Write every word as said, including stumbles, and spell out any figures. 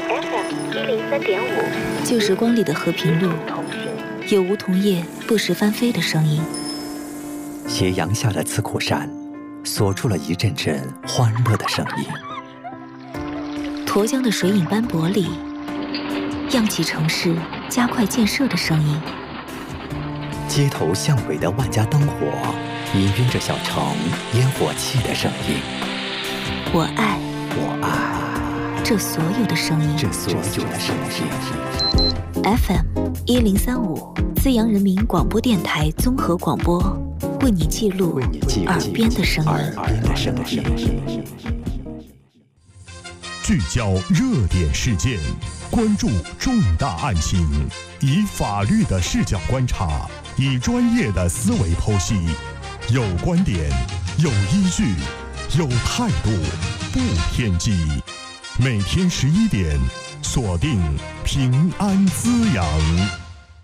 F M 一零三点五， 旧时光里的和平路，有梧桐叶不时翻飞的声音。 斜阳下的刺库山，锁住了一阵阵欢乐的声音。 沱江的水影斑驳里，漾起城市加快建设的声音。 街头巷尾的万家灯火，氤氲着小城烟火气的声音。 我爱， 我爱这所有的声音。 这所有的声音。 F M 一零三五，资阳人民广播电台综合广播，为你记录耳边的声音。 耳边的声音。 聚焦热点事件，关注重大案情，以法律的视角观察，以专业的思维剖析，有观点，有依据，有态度，不偏激。每天十一点，锁定平安滋养。